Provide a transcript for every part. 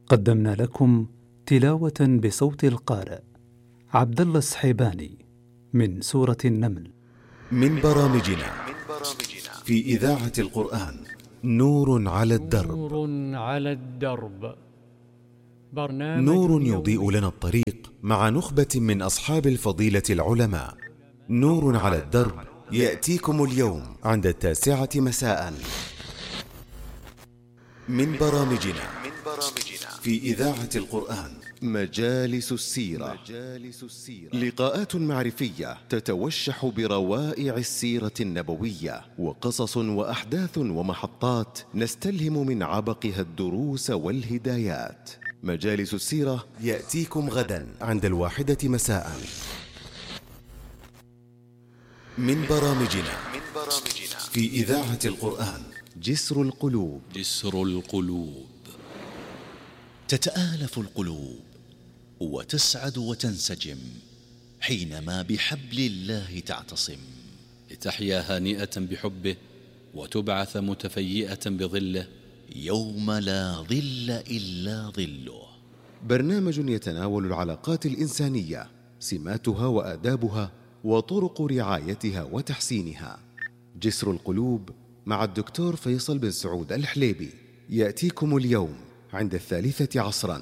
قدمنا لكم تلاوة بصوت القارئ عبد الله السحيباني من سورة النمل. من برامجنا في إذاعة القرآن نور على الدرب. نور يضيء لنا الطريق مع نخبة من أصحاب الفضيلة العلماء. نور على الدرب يأتيكم اليوم عند 9 مساء. من برامجنا في إذاعة القرآن مجالس السيرة، لقاءات معرفية تتوشح بروائع السيرة النبوية، وقصص وأحداث ومحطات نستلهم من عبقها الدروس والهدايات. مجالس السيرة يأتيكم غدا عند 1 مساء. من برامجنا في إذاعة القرآن جسر القلوب. تتآلف القلوب وتسعد وتنسجم حينما بحبل الله تعتصم، لتحيا هانئة بحبه وتبعث متفيئة بظله يوم لا ظل إلا ظله. برنامج يتناول العلاقات الإنسانية، سماتها وآدابها وطرق رعايتها وتحسينها. جسر القلوب مع الدكتور فيصل بن سعود الحليبي يأتيكم اليوم عند 3 عصرا.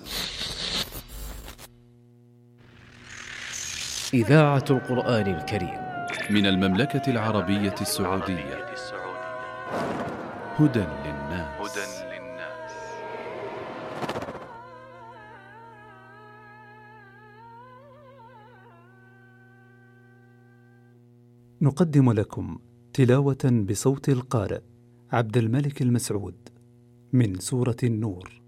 إذاعة القرآن الكريم من المملكة العربية السعودية. هدى للناس. نقدم لكم تلاوة بصوت القارئ عبد الملك المسعود من سورة النور.